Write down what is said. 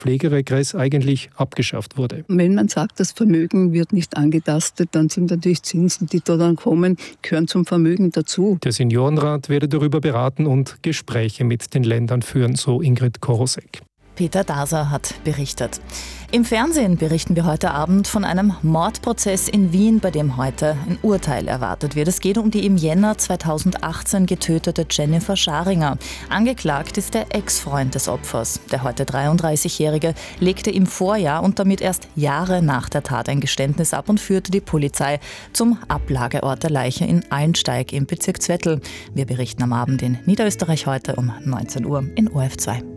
Pflegeregress eigentlich abgeschafft wurde. Wenn man sagt, das Vermögen wird nicht angetastet, dann sind natürlich Zinsen, die da dann kommen, gehören zum Vermögen dazu. Der Seniorenrat werde darüber beraten und Gespräche mit den Ländern führen, so Ingrid Korosek. Peter Daser hat berichtet. Im Fernsehen berichten wir heute Abend von einem Mordprozess in Wien, bei dem heute ein Urteil erwartet wird. Es geht um die im Jänner 2018 getötete Jennifer Scharinger. Angeklagt ist der Ex-Freund des Opfers. Der heute 33-Jährige legte im Vorjahr und damit erst Jahre nach der Tat ein Geständnis ab und führte die Polizei zum Ablageort der Leiche in Allensteig im Bezirk Zwettl. Wir berichten am Abend in Niederösterreich heute um 19 Uhr in ORF2.